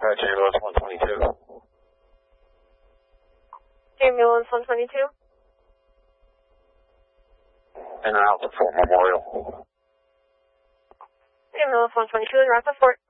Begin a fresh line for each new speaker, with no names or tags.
Ambulance 122.
Ambulance 122.
In and out to Fort Memorial.
Ambulance 122 in route to Fort.